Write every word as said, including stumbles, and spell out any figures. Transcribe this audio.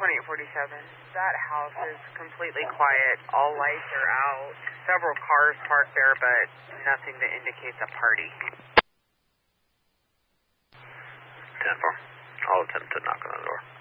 twenty-eight forty-seven. That house is completely quiet. All lights are out. Several cars parked there, but nothing that indicates a party. ten four. I'll attempt to knock on the door.